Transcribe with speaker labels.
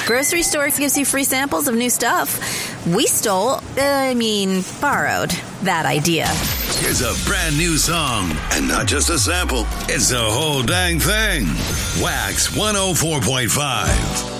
Speaker 1: Grocery store gives you free samples of new stuff. We borrowed that idea.
Speaker 2: Here's a brand new song, and not just a sample, it's the whole dang thing. Wax 104.5.